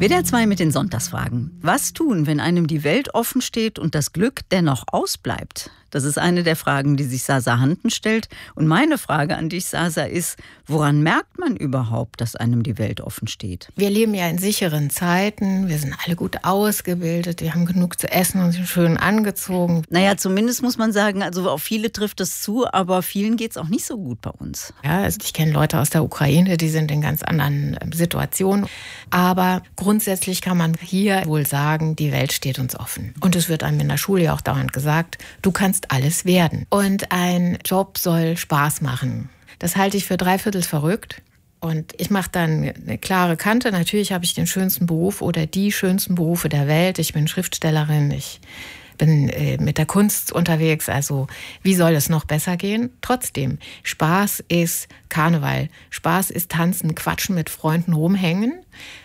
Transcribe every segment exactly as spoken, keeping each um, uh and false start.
W D R zwei mit den Sonntagsfragen. Was tun, wenn einem die Welt offen steht und das Glück dennoch ausbleibt? Das ist eine der Fragen, die sich Sasa Hanten stellt. Und meine Frage an dich, Sasa, ist, woran merkt man überhaupt, dass einem die Welt offen steht? Wir leben ja in sicheren Zeiten, wir sind alle gut ausgebildet, wir haben genug zu essen und sind schön angezogen. Naja, zumindest muss man sagen, also auf viele trifft es zu, aber vielen geht es auch nicht so gut bei uns. Ja, also ich kenne Leute aus der Ukraine, die sind in ganz anderen Situationen. Aber grundsätzlich kann man hier wohl sagen, die Welt steht uns offen. Und es wird einem in der Schule ja auch dauernd gesagt, du kannst alles werden. Und ein Job soll Spaß machen. Das halte ich für dreiviertel verrückt. Und ich mache dann eine klare Kante. Natürlich habe ich den schönsten Beruf oder die schönsten Berufe der Welt. Ich bin Schriftstellerin, ich bin äh, mit der Kunst unterwegs. Also wie soll es noch besser gehen? Trotzdem, Spaß ist Karneval. Spaß ist Tanzen, Quatschen mit Freunden, rumhängen.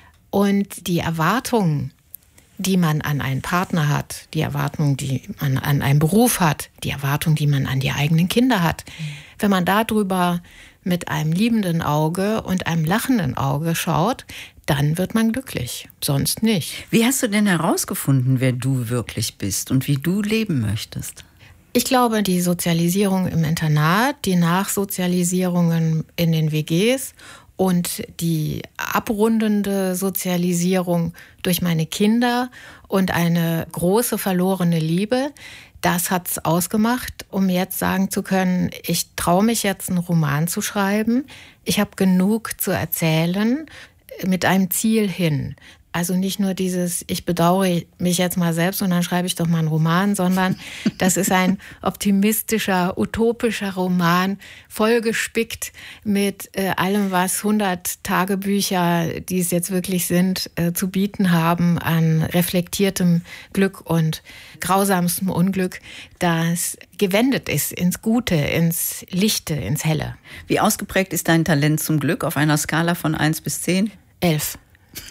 Und die Erwartungen, die man an einen Partner hat, die Erwartungen, die man an einen Beruf hat, die Erwartungen, die man an die eigenen Kinder hat. Wenn man darüber mit einem liebenden Auge und einem lachenden Auge schaut, dann wird man glücklich, sonst nicht. Wie hast du denn herausgefunden, wer du wirklich bist und wie du leben möchtest? Ich glaube, die Sozialisierung im Internat, die Nachsozialisierungen in den W Gs und die abrundende Sozialisierung durch meine Kinder und eine große verlorene Liebe, das hat's ausgemacht, um jetzt sagen zu können, ich traue mich jetzt einen Roman zu schreiben. Ich habe genug zu erzählen mit einem Ziel hin. Also nicht nur dieses, ich bedauere mich jetzt mal selbst und dann schreibe ich doch mal einen Roman, sondern das ist ein optimistischer, utopischer Roman, vollgespickt mit äh, allem, was hundert Tagebücher, die es jetzt wirklich sind, äh, zu bieten haben an reflektiertem Glück und grausamstem Unglück, das gewendet ist ins Gute, ins Lichte, ins Helle. Wie ausgeprägt ist dein Talent zum Glück auf einer Skala von eins bis zehn? Elf.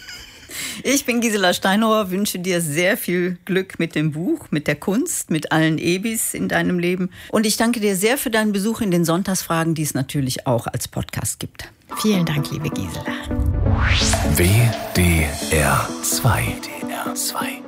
Ich bin Gisela Steinauer, wünsche dir sehr viel Glück mit dem Buch, mit der Kunst, mit allen Ebis in deinem Leben. Und ich danke dir sehr für deinen Besuch in den Sonntagsfragen, die es natürlich auch als Podcast gibt. Vielen Dank, liebe Gisela. W D R zwei. W D R zwei.